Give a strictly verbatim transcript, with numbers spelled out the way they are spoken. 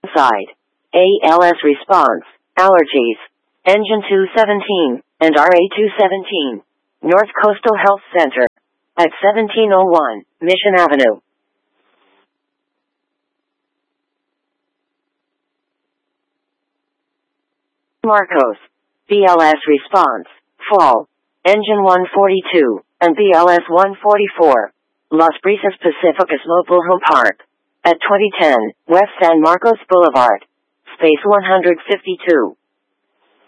Side. A L S response. Allergies. Engine two seventeen and R A two seventeen. North Coastal Health Center. At seventeen oh one Mission Avenue. Marcos. B L S response. Fall. Engine one forty-two and B L S one forty-four. Las Brisas Pacificas Mobile Home Park. At twenty ten West San Marcos Boulevard. Space one fifty-two.